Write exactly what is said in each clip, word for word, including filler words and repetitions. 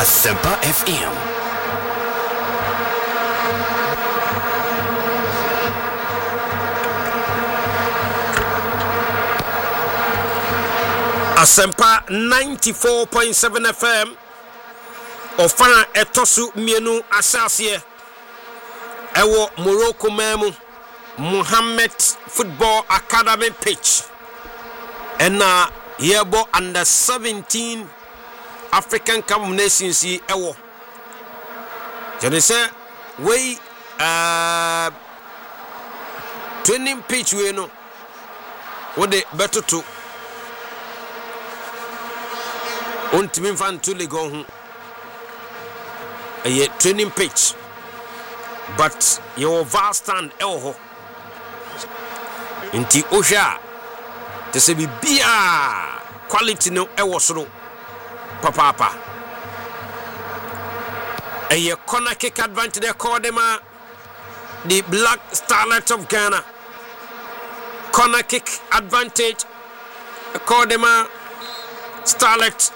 Asempa F M. Asempa ninety-four point seven F M. Ofana etosu mienu asasiye. Ewo Morocco memu Mohammed Football Academy pitch. Ena yebo under seventeen African Cup of Nations yi ewo. Jene se we uh training pitch we no. Wode beto to Untimi fan to le go hu. A training pitch. But your vast stand elho. Inti Osha. To say be bia quality no ewosoro. Papa papa. A corner kick advantage they call them the Black Starlet of Ghana. Corner kick advantage call them Starlet.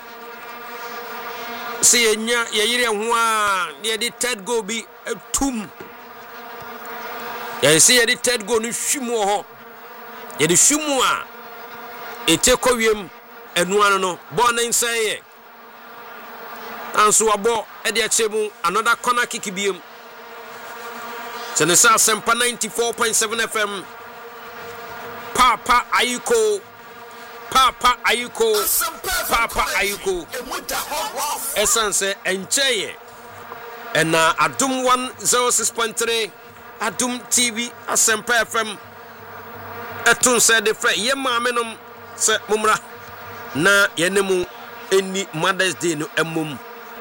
See nya yire hwa ye di third goal bi tum. Ya see ye di third goal no hwimu ho. Ye di hwimu a ete kowiem enu ano no ball na inside. Anso abo e de achemu another corner kick biem. Senesa Asempa ninety-four point seven F M. Papa Ayuko Papa Ayuko Papa Ayuko Essence encheye ena Adum one oh six point three Adum T V Asempa F M etun se de frɛ ye maamenom se mumra na yenemu eni Mother's Day no emum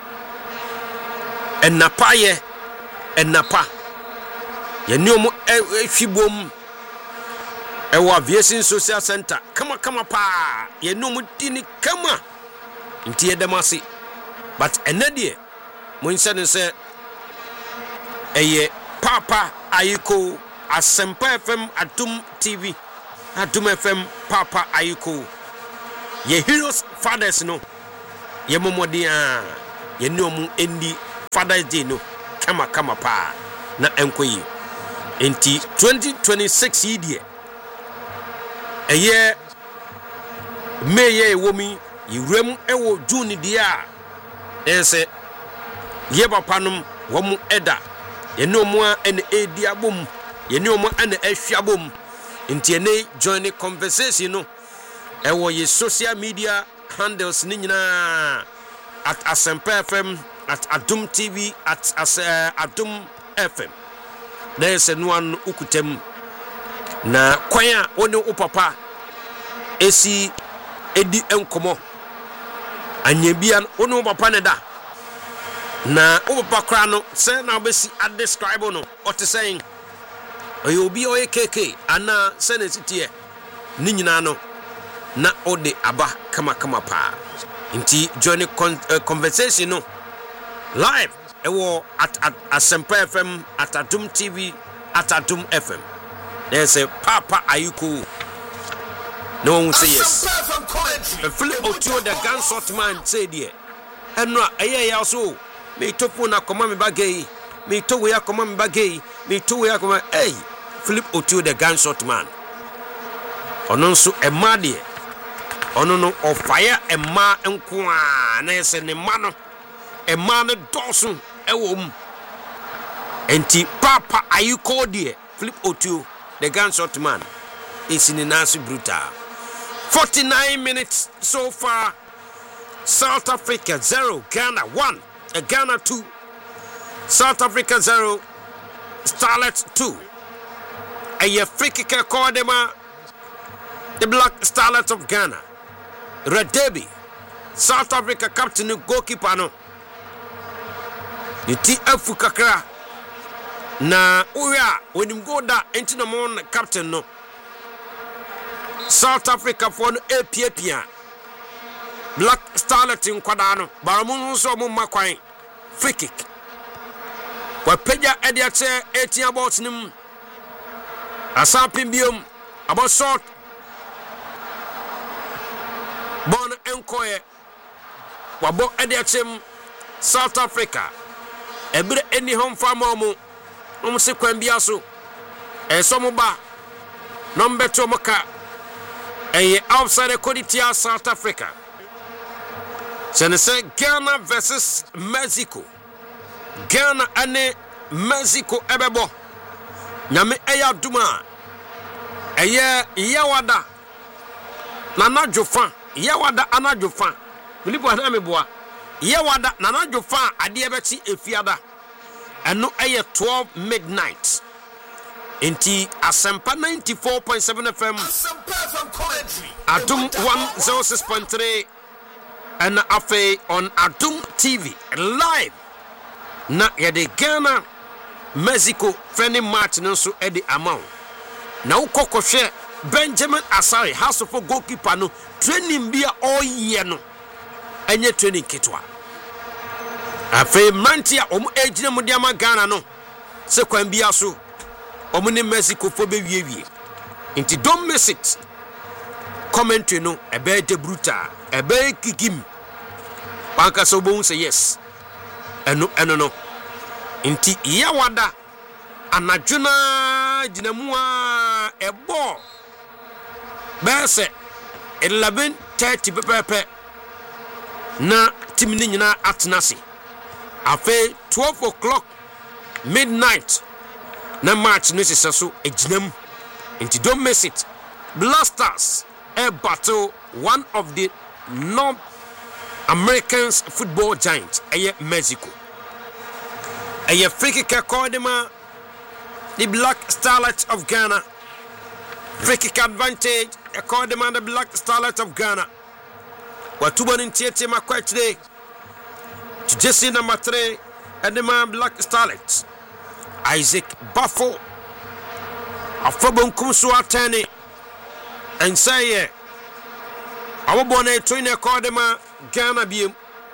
enapa ye enapa yeniomu ehwibom ewa Aviation Social Center kama kama pa yeniomu dini kama nti yedemasi but enedie monse se eye Papa Ayuko Asempa F M Adum T V Adum F M Papa Ayuko ye heroes fathers no ye momodia ye nomu endi Father's Day no kama kama pa na enkoyi enti twenty twenty-six idie eye meye womi yiwrem ewo June dia ese ye papanom womu eda ye nomu a ene edi abom ye nomu ene ehwiabom enti ene join the conversation no ewo ye social media handles ni nyina at Asempa F M at Adum T V at as, uh, Adum F M. There's a one ukutem na kwaya one upapa esi edi enkomo anyebian one upapa ne da na upapa kra no say na obesi at describe no what is saying oyo obi oye keke ana senesitie ni nyina no na ode aba kama kama pa inti join con uh, conversation no live ewo at, at Asempa F M at Adum T V at Adum F M. There's a Papa Ayuko. No one will say yes. A Philip Otio the gunshot man said here. And no aye also me topu na koma me bagay me to we akoma me bagay me to we akoma hey Philip Otio the gunshot man. Ononso e madie ono no of fire e ma enko a na ese ne ma no e ma no dosun ewo mu enti Papa Ayuko die Philip Otio the gunshot man is in Nancy brutal. forty-nine minutes so far. South Africa zero, Ghana one, uh, Ghana two, South Africa zero, Starlet two. And your free kicker called them uh, the Black Starlet of Ghana. Red Derby, South Africa captain goalkeeper no. The T F kakra na uya when him go da into the mon captain no. South Africa for no A P A P A. Black Starlet in Quadano, Baramun so Mumakwain, free kick. What Peja Ediate eighteen about him. Asapimbium about short. Bon Encoy. Wabo Ediatim South Africa ebre eni hom fama mo um se kwan bia so e so mo ba no mbeto mo ka e outside Koditia South Africa sense Ghana versus Mexico Ghana ane Mexico ebebo nyame eya duma eye yawada nana jofa yawada ana jofa milipo ana meboa yawada nana jofa ade ebeti efiada eno eye twelve midnight inti Asempa ninety-four point seven F M Asempa from commentary Adum one oh six point three and afe on Adum T V live na yede Ghana Mexico friendly match no so e di amount na ukokohwe Benjamin Asare House of goalkeeper no training bia all year no enye training kitwa afe mantia omu ejina mu dia ma Ghana no se kwan bia so omu ni Mexico fo be wiewie inti don't miss it commentary no ebe de brutal ebe kikim banka so bon say yes eno eno no inti yawada anadwuna dinamua ebo bese eleven thirty pepepe na timini nyina atnase afe twelve o'clock midnight na match no sisaso ejinam inti don't miss it Blasters a battle one of the North Americans football giants eye Mexico eye free kick called them the Black Starlights of Ghana free kick advantage called them the Black Starlights of Ghana watuba in tiete makwa today to Jesse number three and the man Black Starlights Isaac Buffo afobon kumso atene and say our bonnet train called them Ghana biem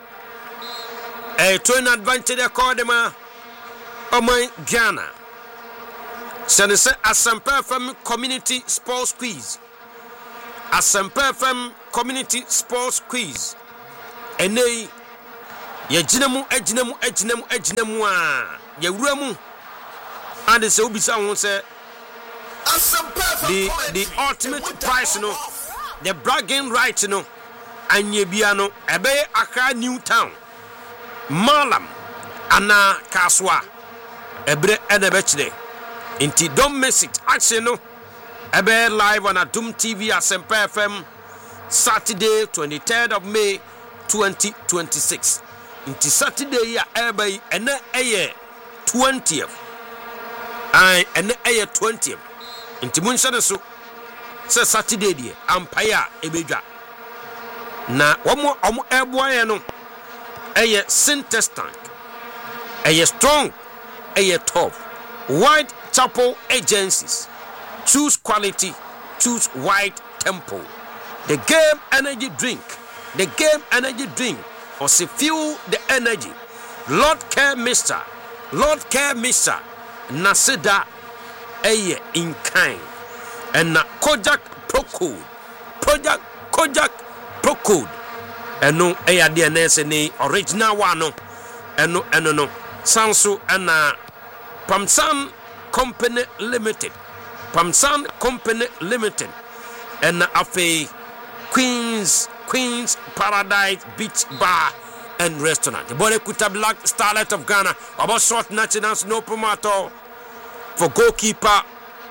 a train advantage called them oh my Ghana send say Asempa F M community sports quiz Asempa F M community sports quiz ene ye ginemu ejinemu ejinemu ejinemu a ye wuramu and say obisa won say the the ultimate prize no the bragging right no anye bia no ebe Accra New Town Malam ana Kaswa ebre enebe chide inti don't miss it action no ebe live on Adum T V Asempa F M Saturday twenty-third of May twenty twenty-six inti Saturday ya ebe ene eye twentieth ai ene eye twentieth inti munshane so se Saturday die ampaya ebedwa na omo omo eboye no eye Sintex tank eye strong eye tough White Chapel agencies choose quality choose White Temple the game energy drink the game energy drink or se fuel the energy Lord Care Mister Lord Care Mister Nasida eye in kind and na Kojak Pro Code Project Kojak Pro Code and no eye D N S ni original one no and no and no Sansu and na Pamsan Company Limited Pamsan Company Limited and na afe Queens Queens Paradise Beach Bar and Restaurant the Bole Kuta Black Starlight of Ghana about short nationals no promoter for goalkeeper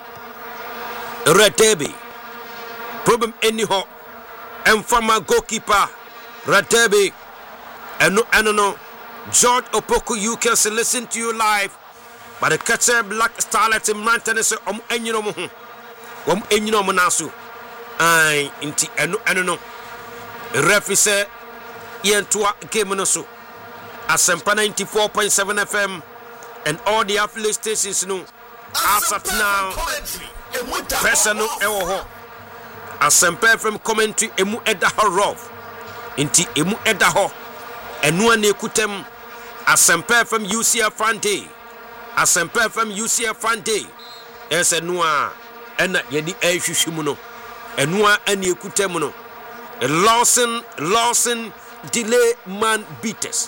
Radebi problem anyhow and former goalkeeper Radebi and no and no George Opoku you can listen to you live but the catcher Black Starlight in maintenance om enyino mo ho om enyino mo naso ai inti eno eno no referee say yentoa game no so Asempa ninety-four point seven F M and all the affiliate stations no as at now personal ewo ho Asempa F M commentary emu eda ho rough inti emu eda ho enu an ekutem Asempa F M U C F fan day Asempa F M U C F fan day ese no a ena yedi ehwehwemu no enu an ekutem no Lawson Lawson delay man beaters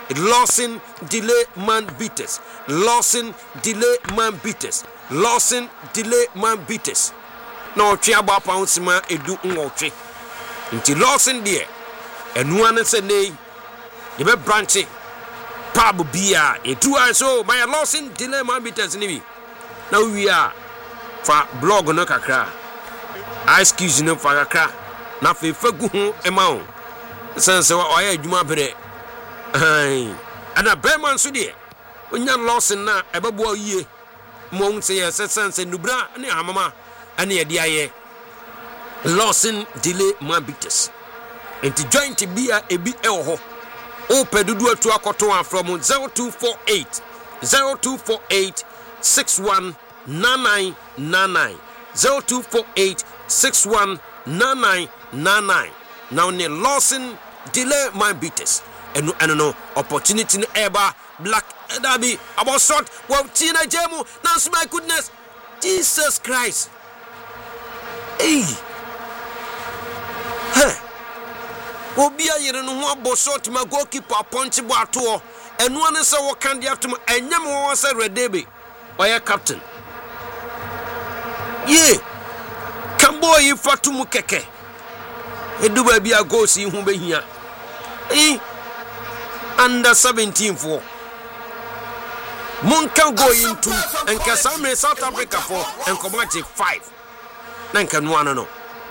Lawson delay man beaters. Lawson delay man beaters. Lawson delay man beaters. No twa ba pounds ma edu nwotwe. Nti Lawson de enu an se nei ye be branch pub bia etu an so my Lawson delay man beaters ni bi. Na we are fa blog no kakra. Excuse no fa kakra. Na fe fagu ho ema o. Sense oya adwuma bere. Ai ana Berman so de onya Lawson na ebebo yie mo say yes sense nubra ne amama ane ye de aye Lawson delay man beaters enti joint bia ebi e ho o pedudu atu akoto an from zero two four eight zero two four eight six one nine nine nine nine zero two four eight six one nine nine nine nine. Now ne Lawson delay man beaters and no no opportunity no ever black dabi about short well tina jemu now my goodness Jesus Christ hey hey obi ayere no ho abo short ma goalkeeper punch bo ato enu an se wo kan dia atom enyam wo se redebe oya captain ye kambo yi fatum keke eduba bia goals yi hu behia eh under seventeen for Mon can go into and Kasame South Africa for and Comanche five. Then can one no.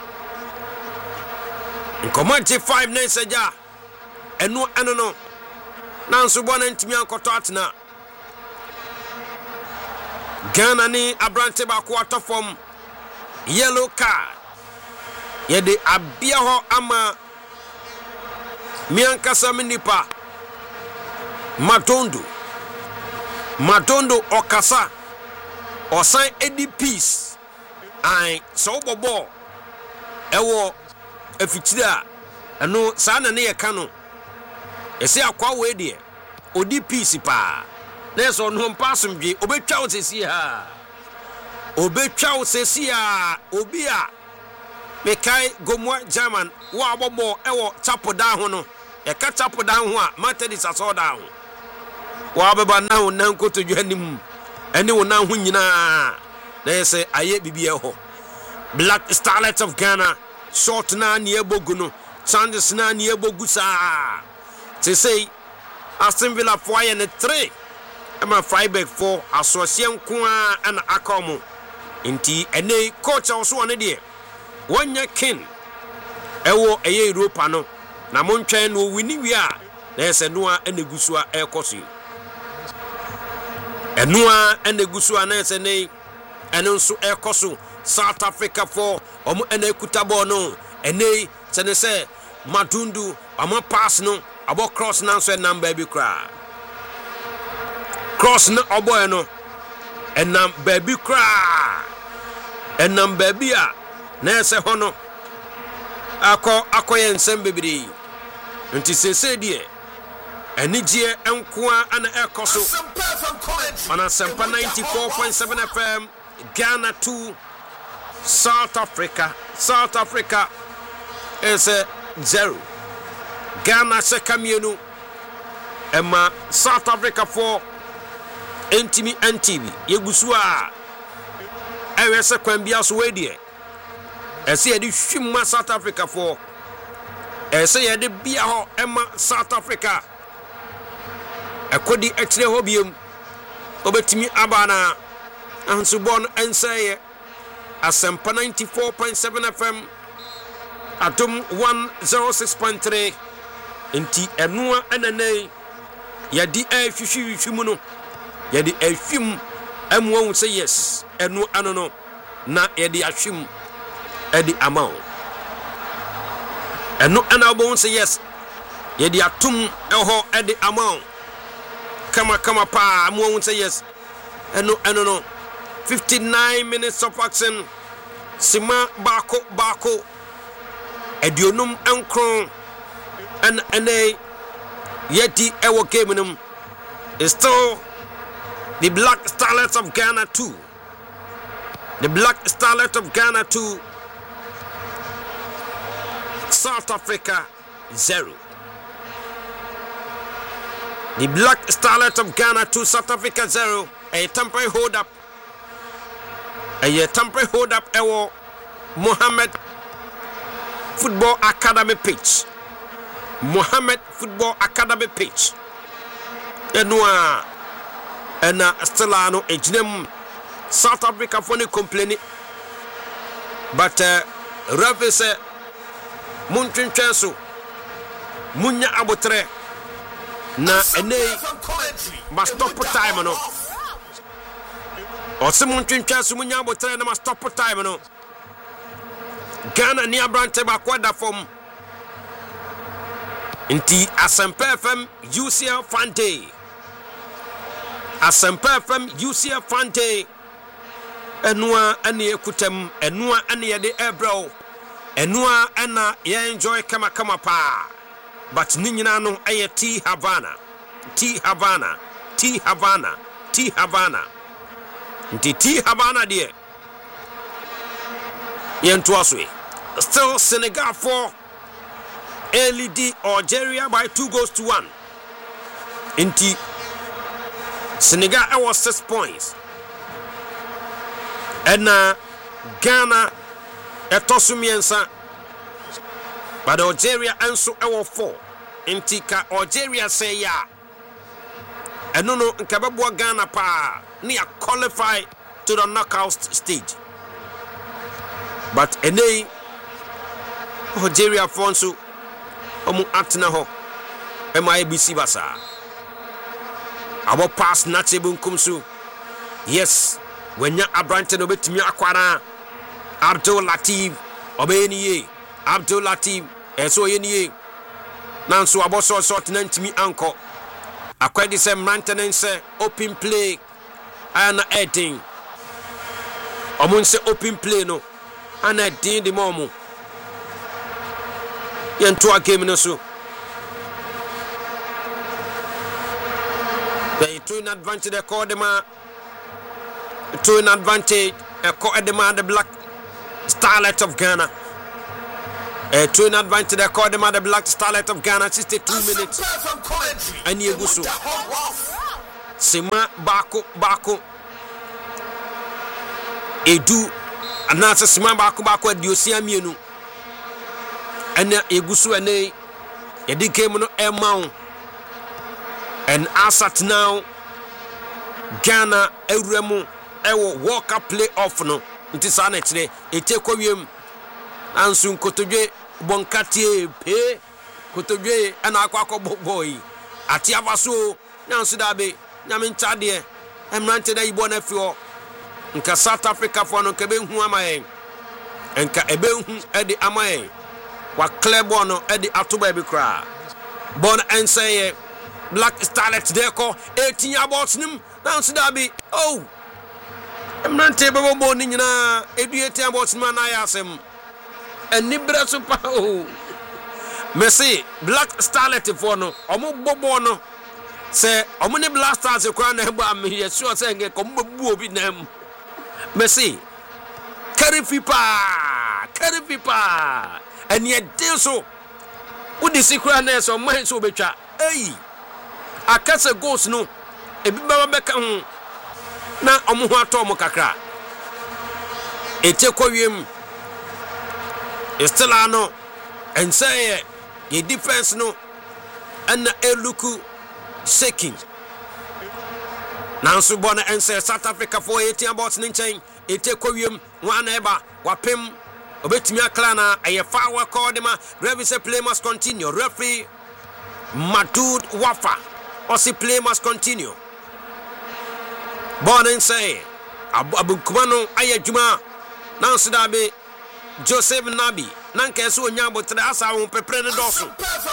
And Comanche five nights a jar. And no and no. Nansu one and Timia Kotatna. Ghana ni Abrante ba quarter from yellow card. Yede abiaho ama Mianka Saminipa Matondo Matondo Okasa Osan Eddie Peace I so bobo Ewo Efitida Ano sana ne yekano Ese akwa we de Odi Peace pa Neso no mpasum dwe obetwa wo sesi ha Obetwa wo sesi ha obi a mekai gomwa German wa bobo ewo chapo da ho no e ka chapo da ho a Methodist aso da ho wa beba na ho nan koto dwanim ene wo na ho nyina na yese aye bibie ho Black Starlets of Ghana short na ne ebogu no chances na ne ebogu sa to say Aston Villa four and three ama Freiburg four asosiem ko a ana akomo nti ene coach also one de Wanya kin ewo eye Europa no na montwen no wini wi a na ese noa enegusu a ekoso enoa enegusu a na ese ne eno nso ekoso South Africa for omo enekuta ball no ene se ne se Matundu omo pass no abo cross na so number bi kra cross no obo no enam baby kra enam baby a na ese hono akọ akoye nsem bebiri nti sese die enigie enkoa ana ekoso ana sempa ninety-four point seven F M Ghana two South Africa South Africa is a zero Ghana se kamienu ema South Africa four entimi ntv yegusu a ewe se kwambia so wedie ese ye di hwimma South Africa for ese ye di bia ho ema South Africa ekodi etire ho biem obetimi abana ansu bon enseye asempa ninety-four point seven F M atom one oh six point three enti enua enene ye di ahwihwi hwimu no ye di ahwim amwo say yes enu anono na ye di ahwim edi amount enu ana bon say yes ye di atum eho edi amount kama kama pa amwo say yes enu enu no fifty-nine minutes of action sima bako bako edionum enkron and ene yeti ewo game num is still the Black Starlets of Ghana two the Black Starlets of Ghana two South Africa zero The Black Starlet of Ghana to South Africa zero. A temporary hold up. A temporary hold up. Ewo Mohammed Football Academy pitch. Mohammed Football Academy pitch. Enwa ena Stellano ejinem South Africa for the complaining. But uh, Rafi said Muntrin Chansu Munya Abotre na ene must stop time no. Or some Muntrin Chansu Munya Abotre na must stop time no. Ghana near Brante bakwada from Inti Asempe F M U C L Fan Day. Asempe F M U C L Fan Day. Enua ane ekutem, enua ane yede ebro. Enua ena ye enjoy kama kama pa. But ni nyina no aye T Havana. T Havana. T Havana. T Havana. Inti T Havana die. Yentu aswe. Still Senegal four. L E D Algeria by two goals to one. Inti Senegal was six points. And uh, Ghana etosumiensa. But Algeria also was four. Inti ka Algeria say ya. And no no nkababwa Ghana pa ni qualify to the knockout stage. But ene Algeria fonso omu atna ho M I B C basa abo pass na chebunkum so yes wenya abrante no betimi akwara Abdul Latif obeniye Abdul Latif eso yeniye nanso abo so so tnantimi anko akwadi se maintenance open play ana editing omun se open play no ana din di momu Yentu a game no so. They two in advantage they call them a two in advantage they call them the Black Starlet of Ghana. A two in advantage they call them the Black Starlet of Ghana. sixty-two minutes. And you go so. Sima Bako Bako. Edu anasa Sima Bako Bako Diosia Mienu. Ena egusu ene yedi game no emau and asat now Ghana ewremu ewo World Cup playoff no nti sa na kire etekwa wiem ansu nkotodwe bonkatie pe kotodwe ana akwa akọ boy ati abaso nyansu dabe nyame ntade emrante da ibo na fio nka South Africa fo no ka be hu amaye nka ebe hu edi amaye wa Cleborn no edi atoba bi kra bon enseye Black Starlet de ko eighteen about nim nanso da bi oh emrante bebo bo ni nyina edu eighteen about nim na ya asem eni breso pa oh Messi Black Starlet for no omo bobo no se omo ne blasters kwa na egba am ye sure se nge ko mbu obi nam Messi karifipa karifipa and yet so who the secret nurse or mine so betcha hey akase goals no ebi baba beka hu na omo ho ato mo kakra etekwa wiem estelano and say ye defense no and eluku shaking now so bona and say South Africa for eighteen about ninchen etekwa wiem wan eba wapem obetimi aklana aye foul call dem referee say play must continue referee Madud Wafa or say play must continue Bonin say abu kumano aye juma now so da be Joseph Nabi nanka so onya botre asa ho pepre ne doso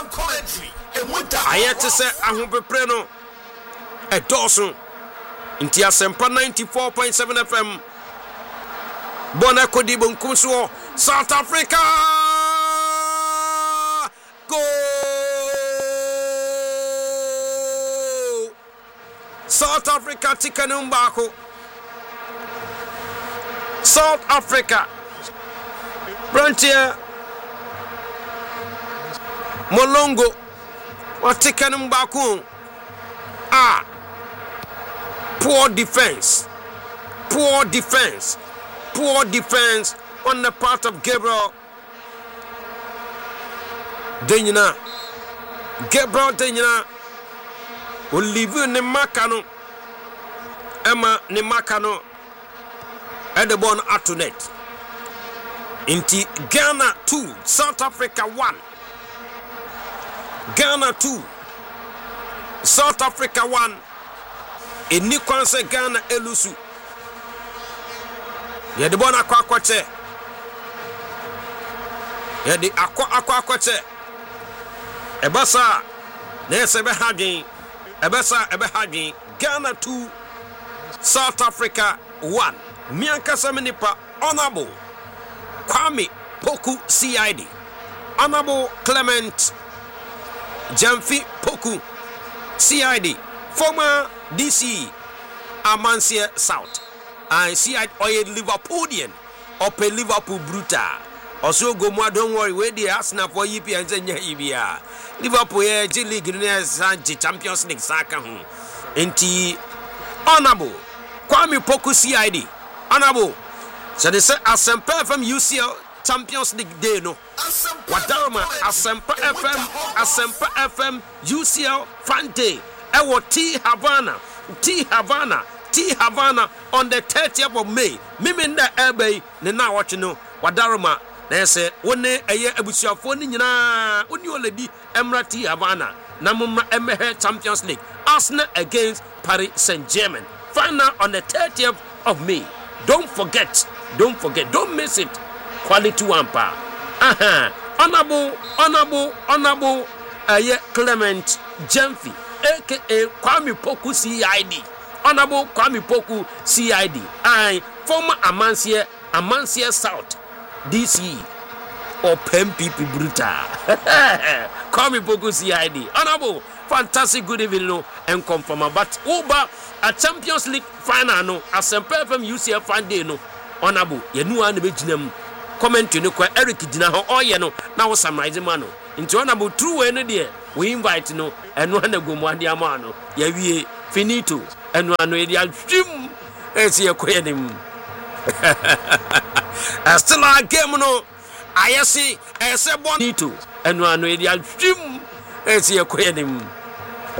aye te say ahon pepre no e doso nti asempa ninety-four point seven F M Bona kodi bonkum so South Africa go South Africa tikanu mbako South Africa Brantia Molongo watikanu mbako Ah, poor defense, poor defense, poor defense on the part of Gabriel Denyina. Gabriel Denyina Olivier Nemakano Emma Nemakano at the ball at to net. Inti Ghana two, South Africa one. Ghana two, South Africa one. Eni kwanse Ghana elusu. Ye de bona akwa akwache. Ye de akwa akwa akwache. Ebasa na sebe hadwen. Ebasa ebe hadwen. Ghana two, South Africa one. Mianka Semenipa Honorable Kwame Poku C I D. Honorable Clement Jamfi Poku C I D. Former D C Amansia South. And C I D Oye Liverpoolian. Ope Liverpool Bruta. Also go more, don't worry, where the Arsenal for E P and Zenya Ibia. Liverpool G League Sanji Champions League Saka. Enti Honorable Kwame Poku C I D. Honorable. So they say Asempa F M U C L Champions League Day no. Wadarma Asempa F M Asempa F M U C L Fan Day. Ewo T Havana T Havana T Havana on the thirtieth of May. Miminda Ebe ne na watch no. Wadarma na say wone eye abusuafo ni nyina oni oledi Emra T Havana na mumra Emehe Champions League. Arsenal against Paris Saint-Germain. Final on the thirtieth of May. Don't forget, don't forget, don't miss it. Quality one pa. Aha. Honorable, honorable, honorable Aye Clement Jamfi, aka Kwame Poku C I D. Honorable Kwame Poku C I D. I former Amansia, Amansia South D C or P M P P Bruta. Kwame Poku C I D. Honorable, fantastic good evening no and confirm but over a Champions League final no Asempa F M U C L Fan Day no Honorable ye nu an be ginam comment no kwa Eric gina ho oye no na wo summarize man no into Honorable true way no de we invite no eno na gomu ade ama no ya wie finito eno ano e dia twim esi ye koyenim still a game no ayesi ese bonito eno ano e dia twim esi ye koyenim